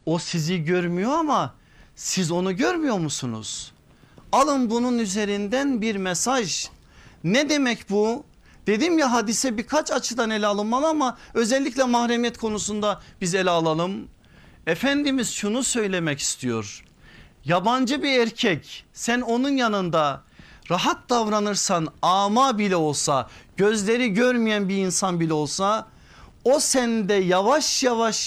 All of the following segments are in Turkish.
O sizi görmüyor ama siz onu görmüyor musunuz? Alın bunun üzerinden bir mesaj. Ne demek bu? Dedim ya, hadise birkaç açıdan ele alınmalı ama özellikle mahremiyet konusunda biz ele alalım. Efendimiz şunu söylemek istiyor. Yabancı bir erkek, sen onun yanında rahat davranırsan, ama bile olsa, gözleri görmeyen bir insan bile olsa, o sende yavaş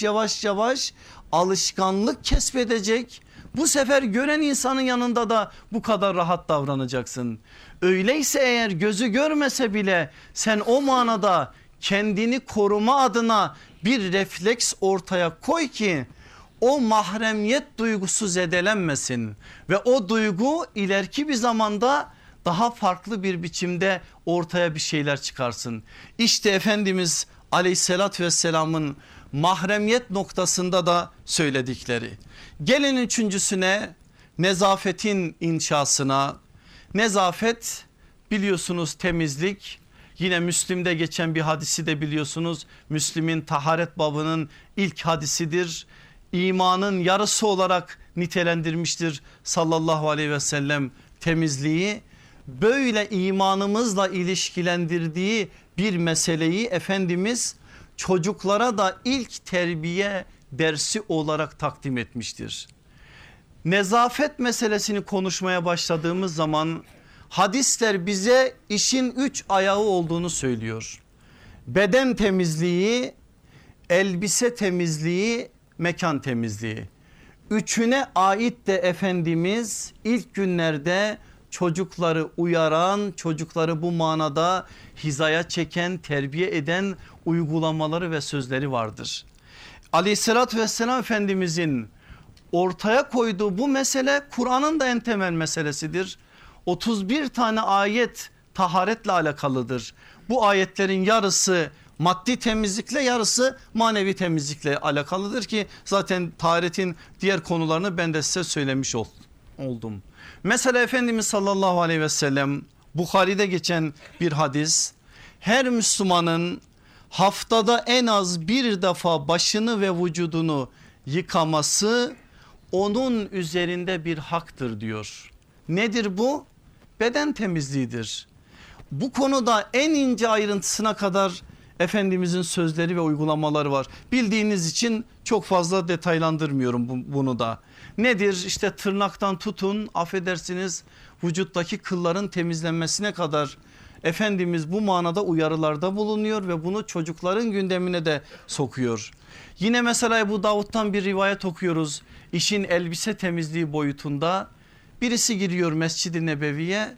yavaş alışkanlık kesbedecek. Bu sefer gören insanın yanında da bu kadar rahat davranacaksın. Öyleyse eğer gözü görmese bile sen o manada kendini koruma adına bir refleks ortaya koy ki o mahremiyet duygusu zedelenmesin ve o duygu ileriki bir zamanda daha farklı bir biçimde ortaya bir şeyler çıkarsın. İşte Efendimiz Aleyhisselatü Vesselam'ın mahremiyet noktasında da söyledikleri. Gelin üçüncüsüne, nezafetin inşasına. Nezafet biliyorsunuz temizlik. Yine Müslim'de geçen bir hadisi de biliyorsunuz. Müslim'in taharet babının ilk hadisidir. İmanın yarısı olarak nitelendirmiştir sallallahu aleyhi ve sellem temizliği. Böyle imanımızla ilişkilendirdiği bir meseleyi Efendimiz çocuklara da ilk terbiye dersi olarak takdim etmiştir. Nezafet meselesini konuşmaya başladığımız zaman hadisler bize işin 3 ayağı olduğunu söylüyor. Beden temizliği, elbise temizliği, mekan temizliği. Üçüne ait de Efendimiz ilk günlerde çocukları uyaran, çocukları bu manada hizaya çeken, terbiye eden uygulamaları ve sözleri vardır. Aleyhissalatü vesselam Efendimizin ortaya koyduğu bu mesele Kur'an'ın da en temel meselesidir. 31 tane ayet taharetle alakalıdır. Bu ayetlerin yarısı maddi temizlikle, yarısı manevi temizlikle alakalıdır ki zaten taharetin diğer konularını ben de size söylemiş oldum. Mesela Efendimiz sallallahu aleyhi ve sellem, Bukhari'de geçen bir hadis, her Müslümanın haftada en az bir defa başını ve vücudunu yıkaması onun üzerinde bir haktır diyor. Nedir bu? Beden temizliğidir. Bu konuda en ince ayrıntısına kadar Efendimizin sözleri ve uygulamaları var. Bildiğiniz için çok fazla detaylandırmıyorum bunu da. Nedir? İşte tırnaktan tutun, affedersiniz, vücuttaki kılların temizlenmesine kadar Efendimiz bu manada uyarılarda bulunuyor ve bunu çocukların gündemine de sokuyor. Yine mesela Ebu Davud'dan bir rivayet okuyoruz. İşin elbise temizliği boyutunda birisi giriyor Mescid-i Nebevi'ye,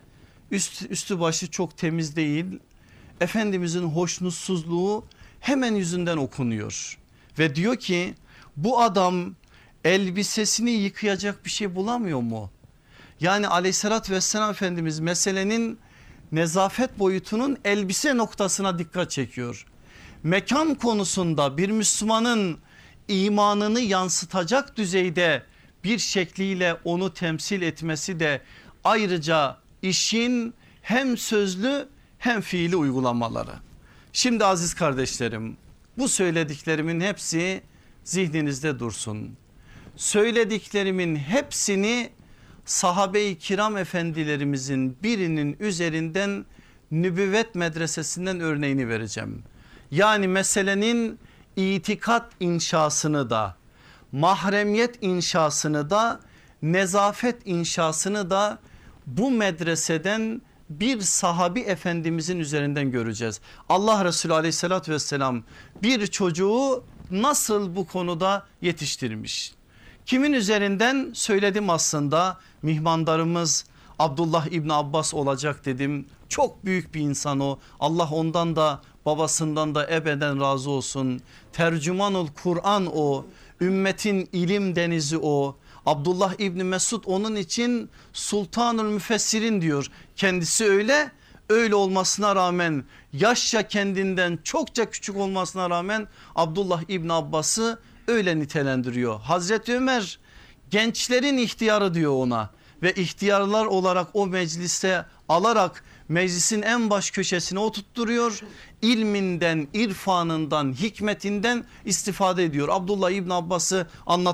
üstü başı çok temiz değil. Efendimizin hoşnutsuzluğu hemen yüzünden okunuyor ve diyor ki bu adam elbisesini yıkayacak bir şey bulamıyor mu? Yani aleyhissalatü vesselam Efendimiz meselenin nezafet boyutunun elbise noktasına dikkat çekiyor. Mekan konusunda bir Müslümanın imanını yansıtacak düzeyde bir şekliyle onu temsil etmesi de ayrıca işin hem sözlü hem fiili uygulamaları. Şimdi aziz kardeşlerim, bu söylediklerimin hepsi zihninizde dursun. Söylediklerimin hepsini sahabe-i kiram efendilerimizin birinin üzerinden nübüvvet medresesinden örneğini vereceğim. Yani meselenin itikat inşasını da, mahremiyet inşasını da, nezafet inşasını da bu medreseden bir sahabi efendimizin üzerinden göreceğiz. Allah Resulü aleyhissalatü vesselam bir çocuğu nasıl bu konuda yetiştirmiş? Kimin üzerinden söyledim aslında, mihmandarımız Abdullah İbni Abbas olacak dedim. Çok büyük bir insan o. Allah ondan da babasından da ebeden razı olsun. Tercümanul Kur'an o. Ümmetin ilim denizi o. Abdullah İbni Mesud onun için Sultanul Müfessirin diyor. Kendisi öyle olmasına rağmen, yaşça kendinden çokça küçük olmasına rağmen Abdullah İbni Abbas'ı öyle nitelendiriyor. Hazreti Ömer gençlerin ihtiyarı diyor ona ve ihtiyarlar olarak o mecliste alarak meclisin en baş köşesine oturtturuyor. İlminden, irfanından, hikmetinden istifade ediyor. Abdullah İbni Abbas'ı anlat.